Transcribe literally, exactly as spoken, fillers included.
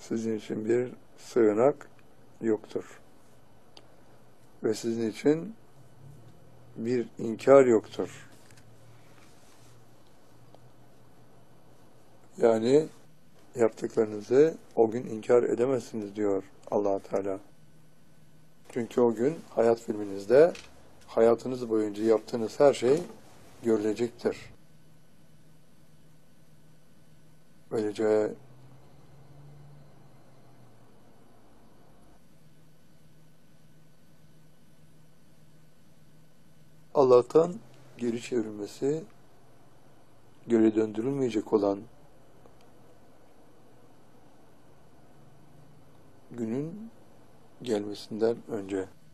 sizin için bir sığınak yoktur. Ve sizin için bir inkar yoktur. Yani yaptıklarınızı o gün inkar edemezsiniz diyor Allah Teala. Çünkü o gün hayat filminizde hayatınız boyunca yaptığınız her şey görülecektir. Böylece Allah'tan geri çevrilmesi, geri döndürülmeyecek olan günün gelmesinden önce